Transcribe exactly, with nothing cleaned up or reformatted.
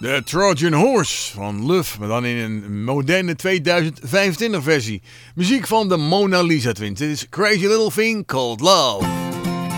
De Trojan Horse van Love, maar dan in een moderne tweeduizend vijfentwintig versie. Muziek van de Mona Lisa Twins. Dit is Crazy Little Thing Called Love.